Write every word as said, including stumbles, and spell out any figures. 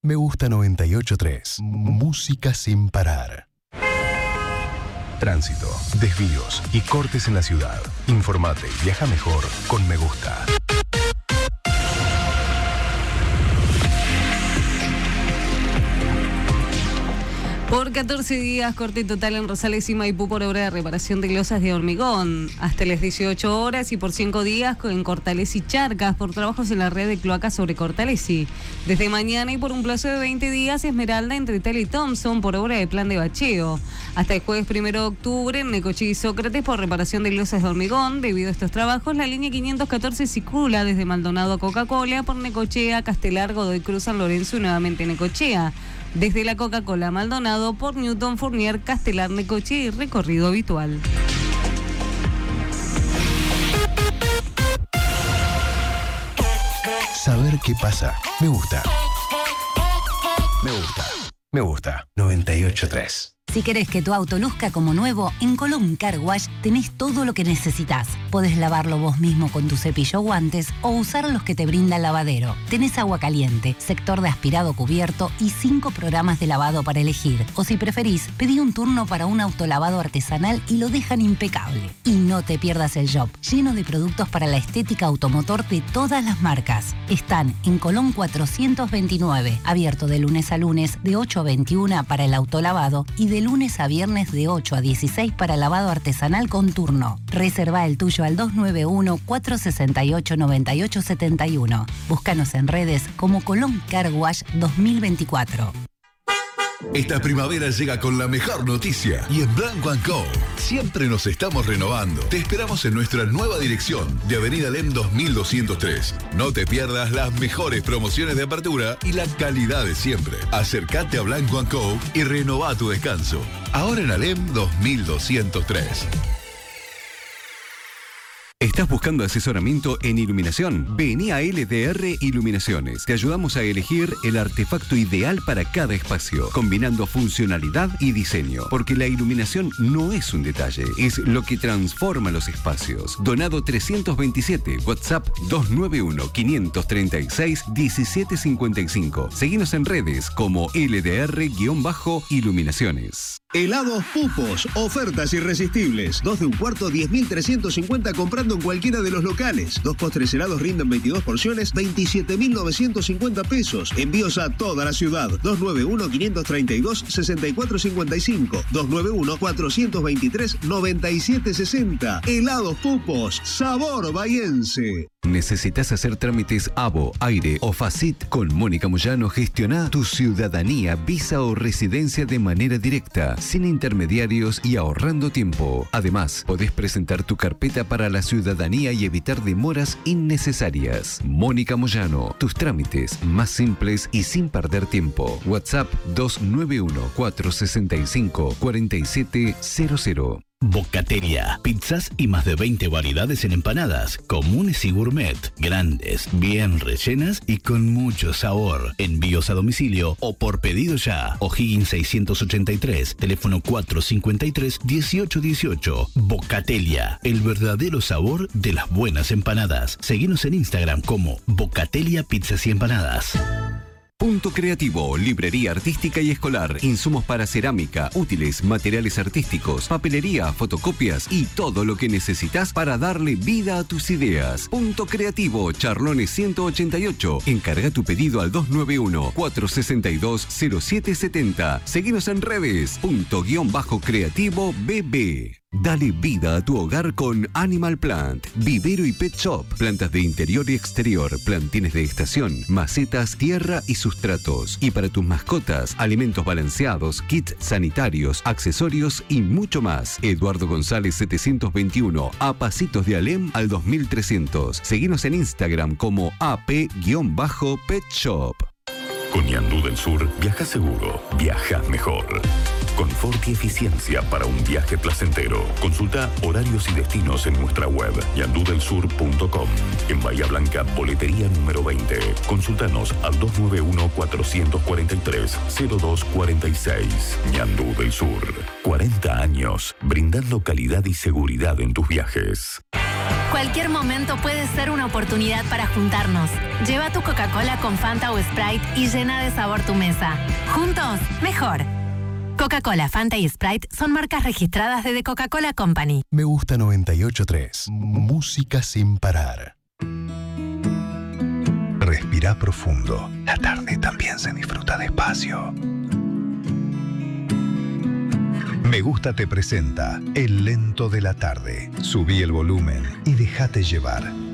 Me Gusta noventa y ocho punto tres. Música sin parar. Tránsito, desvíos y cortes en la ciudad. Informate y viaja mejor con Me Gusta. Por catorce días, corte total en Rosales y Maipú por obra de reparación de losas de hormigón. Hasta las dieciocho horas y por cinco días en Cortales y Charcas por trabajos en la red de cloacas sobre Cortalesi. Desde mañana y por un plazo de veinte días, Esmeralda entre Tele y Thompson por obra de plan de bacheo. Hasta el jueves primero de octubre en Necochea y Sócrates por reparación de losas de hormigón. Debido a estos trabajos, la línea quinientos catorce circula desde Maldonado a Coca-Cola por Necochea, Castelar, Godoy Cruz, San Lorenzo y nuevamente Necochea. Desde la Coca-Cola Maldonado por Newton, Fournier, Castelar, Necochea y recorrido habitual. Saber qué pasa. Me gusta. Me gusta. Me gusta. noventa y ocho punto tres. Si querés que tu auto luzca como nuevo, en Colón Car Wash tenés todo lo que necesitas. Podés lavarlo vos mismo con tu cepillo o guantes o usar los que te brinda el lavadero. Tenés agua caliente, sector de aspirado cubierto y cinco programas de lavado para elegir. O si preferís, pedí un turno para un autolavado artesanal y lo dejan impecable. Y no te pierdas el shop, lleno de productos para la estética automotor de todas las marcas. Están en Colón cuatrocientos veintinueve, abierto de lunes a lunes de ocho a veintiuna para el autolavado y de lunes a viernes de ocho a dieciséis para lavado artesanal con turno. Reserva el tuyo al dos nueve uno, cuatro seis ocho, nueve ocho siete uno. Búscanos en redes como Colón Car Wash dos mil veinticuatro. Esta primavera llega con la mejor noticia y en Blanco and Co. siempre nos estamos renovando. Te esperamos en nuestra nueva dirección de Avenida Alem dos mil doscientos tres. No te pierdas las mejores promociones de apertura y la calidad de siempre. Acércate a Blanco and Co. y renová tu descanso. Ahora en Alem dos mil doscientos tres. ¿Estás buscando asesoramiento en iluminación? Vení a L D R Iluminaciones. Te ayudamos a elegir el artefacto ideal para cada espacio, combinando funcionalidad y diseño. Porque la iluminación no es un detalle, es lo que transforma los espacios. Donado trescientos veintisiete, WhatsApp dos nueve uno, cinco tres seis, uno siete cinco cinco. Seguinos en redes como L D R-Iluminaciones. Helados Pupos, ofertas irresistibles. Dos de un cuarto, diez mil trescientos cincuenta comprando en cualquiera de los locales. Dos postres helados rinden veintidós porciones, veintisiete mil novecientos cincuenta pesos. Envíos a toda la ciudad. dos nueve uno, cinco tres dos, seis cuatro cinco cinco. dos nueve uno, cuatro dos tres, nueve siete seis cero. Helados Pupos, sabor bahiense. ¿Necesitas hacer trámites A B O, Aire o Facit? Con Mónica Moyano gestiona tu ciudadanía, visa o residencia de manera directa, sin intermediarios y ahorrando tiempo. Además, podés presentar tu carpeta para la ciudadanía y evitar demoras innecesarias. Mónica Moyano, tus trámites más simples y sin perder tiempo. WhatsApp dos nueve uno, cuatro seis cinco, cuatro siete cero cero. Bocatelia, pizzas y más de veinte variedades en empanadas, comunes y gourmet, grandes, bien rellenas y con mucho sabor. Envíos a domicilio o por pedido ya. O'Higgins seiscientos ochenta y tres, teléfono cuatro cinco tres, uno ocho uno ocho. Bocatelia, el verdadero sabor de las buenas empanadas. Seguinos en Instagram como Bocatelia Pizzas y Empanadas. Punto Creativo, librería artística y escolar, insumos para cerámica, útiles, materiales artísticos, papelería, fotocopias y todo lo que necesitas para darle vida a tus ideas. Punto Creativo, Charlones ciento ochenta y ocho. Encarga tu pedido al dos nueve uno, cuatro seis dos, cero siete siete cero. Seguinos en redes. Punto guión bajo creativo B B. Dale vida a tu hogar con Animal Plant, vivero y pet shop, plantas de interior y exterior, plantines de estación, macetas, tierra y sustratos. Y para tus mascotas, alimentos balanceados, kits sanitarios, accesorios y mucho más. Eduardo González setecientos veintiuno, a pasitos de Alem al dos mil trescientos. Seguinos en Instagram como A P-Pet Shop. Con Ñandú del Sur, viaja seguro, viaja mejor. Confort y eficiencia para un viaje placentero. Consulta horarios y destinos en nuestra web ñandú del sur punto com. En Bahía Blanca, boletería número veinte. Consultanos al dos nueve uno, cuatro cuatro tres, cero dos cuatro seis. Ñandú del Sur. cuarenta años brindando calidad y seguridad en tus viajes. Cualquier momento puede ser una oportunidad para juntarnos. Lleva tu Coca-Cola con Fanta o Sprite y llena de sabor tu mesa. Juntos, mejor. Coca-Cola, Fanta y Sprite son marcas registradas de The Coca-Cola Company. Me gusta noventa y ocho tres. Música sin parar. Respira profundo. La tarde también se disfruta despacio. Me Gusta te presenta El Lento de la Tarde. Subí el volumen y déjate llevar.